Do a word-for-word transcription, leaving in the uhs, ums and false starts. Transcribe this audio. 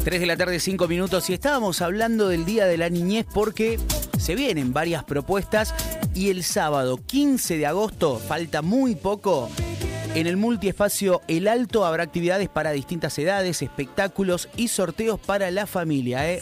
tres de la tarde, cinco minutos, y estábamos hablando del Día de la Niñez porque se vienen varias propuestas y el sábado quince de agosto, falta muy poco, en el multiespacio El Alto habrá actividades para distintas edades, espectáculos y sorteos para la familia, ¿eh?